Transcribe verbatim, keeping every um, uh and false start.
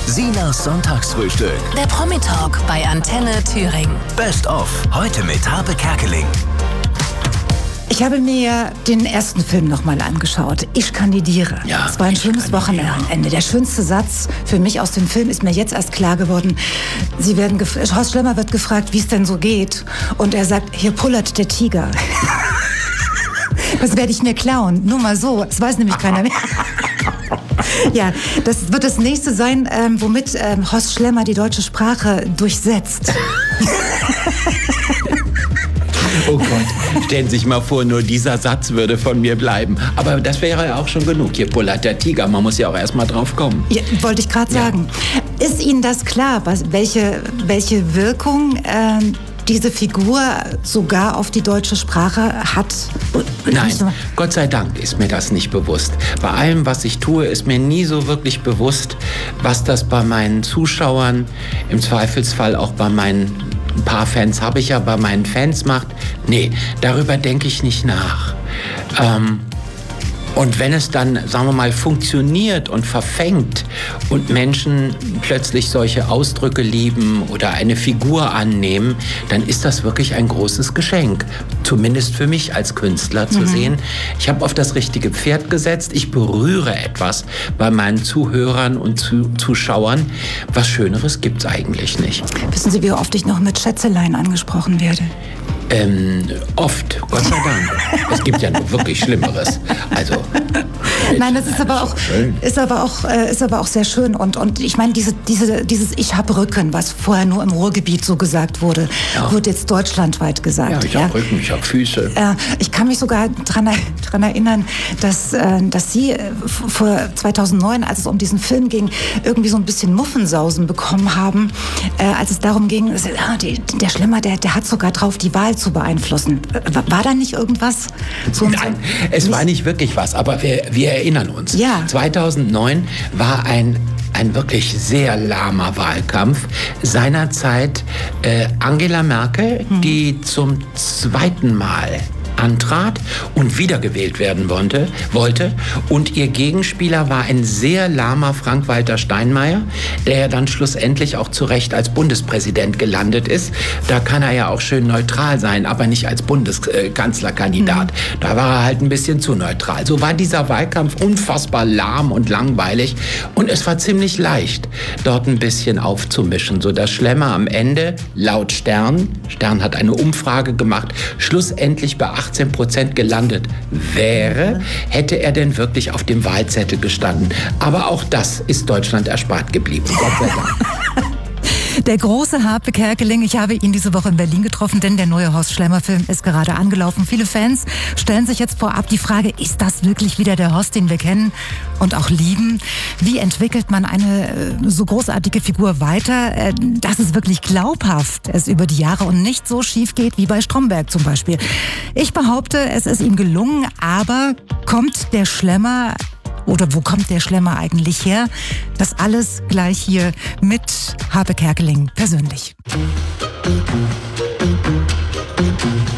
Sinas Sonntagsfrühstück. Der Promi-Talk bei Antenne Thüringen. Best of. Heute mit Harpe Kerkeling. Ich habe mir den ersten Film nochmal angeschaut. Ich kandidiere. Ja, es war ein ich schönes Wochenende. Der schönste Satz für mich aus dem Film ist mir jetzt erst klar geworden. Sie werden gef- Horst Schlemmer wird gefragt, wie es denn so geht. Und er sagt, hier pullert der Tiger. Das werde ich mir klauen. Nur mal so. Das weiß nämlich keiner mehr. Ja, das wird das nächste sein, ähm, womit ähm, Horst Schlemmer die deutsche Sprache durchsetzt. Oh Gott, stellen Sie sich mal vor, nur dieser Satz würde von mir bleiben. Aber das wäre ja auch schon genug. Hier pullert der Tiger, man muss ja auch erst mal drauf kommen. Ja, wollte ich gerade sagen. Ja. Ist Ihnen das klar, was, welche, welche Wirkung ähm, diese Figur sogar auf die deutsche Sprache hat? Nein, Gott sei Dank ist mir das nicht bewusst. Bei allem, was ich tue, ist mir nie so wirklich bewusst, was das bei meinen Zuschauern, im Zweifelsfall auch bei meinen, ein paar Fans habe ich ja, bei meinen Fans macht. Nee, darüber denke ich nicht nach. Ähm, Und wenn es dann, sagen wir mal, funktioniert und verfängt und Menschen plötzlich solche Ausdrücke lieben oder eine Figur annehmen, dann ist das wirklich ein großes Geschenk. Zumindest für mich als Künstler zu mhm. sehen. Ich habe auf das richtige Pferd gesetzt. Ich berühre etwas bei meinen Zuhörern und Zu- Zuschauern. Was Schöneres gibt's eigentlich nicht. Wissen Sie, wie oft ich noch mit Schätzelein angesprochen werde? Ähm, oft, Gott sei Dank. Es gibt ja noch wirklich Schlimmeres. Also. Nein, das ist aber auch, ist aber auch, äh, ist aber auch sehr schön. Und, und ich meine, diese, diese, dieses Ich hab Rücken, was vorher nur im Ruhrgebiet so gesagt wurde, ja. wird jetzt deutschlandweit gesagt. Ja, ich hab ja. Rücken, ich hab Füße. Äh, ich kann mich sogar dran, dran erinnern, dass, äh, dass Sie äh, vor zweitausendneun, als es um diesen Film ging, irgendwie so ein bisschen Muffensausen bekommen haben, äh, als es darum ging, dass, ah, die, der Schlemmer, der, der hat sogar drauf, die Wahl zu beeinflussen. War, war da nicht irgendwas? So Nein, so, es nicht? war nicht wirklich was, aber wir, wir erinnern uns. Ja. zweitausendneun war ein ein wirklich sehr lahmer Wahlkampf. Seinerzeit äh, Angela Merkel, hm. die zum zweiten Mal antrat und wiedergewählt werden wollte, wollte. Und ihr Gegenspieler war ein sehr lahmer Frank-Walter Steinmeier, der ja dann schlussendlich auch zu Recht als Bundespräsident gelandet ist. Da kann er ja auch schön neutral sein, aber nicht als Bundeskanzlerkandidat. Mhm. Da war er halt ein bisschen zu neutral. So war dieser Wahlkampf unfassbar lahm und langweilig. Und es war ziemlich leicht, dort ein bisschen aufzumischen, sodass Schlemmer am Ende laut Stern, Stern hat eine Umfrage gemacht, schlussendlich bei achtzehn Prozent gelandet wäre, hätte er denn wirklich auf dem Wahlzettel gestanden. Aber auch das ist Deutschland erspart geblieben. Gott sei Dank. Der große Harpe Kerkeling, ich habe ihn diese Woche in Berlin getroffen, denn der neue Horst Schlemmer-Film ist gerade angelaufen. Viele Fans stellen sich jetzt vorab die Frage, ist das wirklich wieder der Horst, den wir kennen und auch lieben? Wie entwickelt man eine so großartige Figur weiter, dass es wirklich glaubhaft es über die Jahre und nicht so schief geht wie bei Stromberg zum Beispiel? Ich behaupte, es ist ihm gelungen, aber kommt der Schlemmer oder wo kommt der Schlemmer eigentlich her? Das alles gleich hier mit Harpe Kerkeling persönlich.